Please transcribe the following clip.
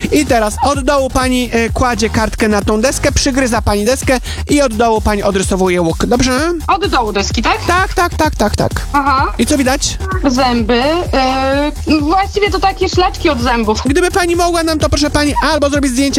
I teraz od dołu pani kładzie kartkę na tą deskę, przygryza pani deskę i od dołu pani odrysowuje łuk. Dobrze? Od dołu deski, tak? Tak. Aha. I co widać? Zęby. Właściwie to takie szlaczki od zębów. Gdyby pani mogła nam to, proszę pani, albo zrobić zdjęcie